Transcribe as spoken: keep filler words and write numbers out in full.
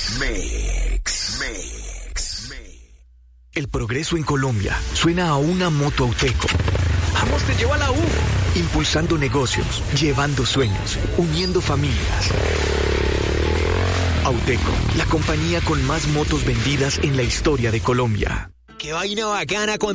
Mix. Mix. El progreso en Colombia suena a una moto Auteco. ¡Vamos, te llevo a la U! Impulsando negocios, llevando sueños, uniendo familias. Auteco, la compañía con más motos vendidas en la historia de Colombia. ¡Qué vaina bacana con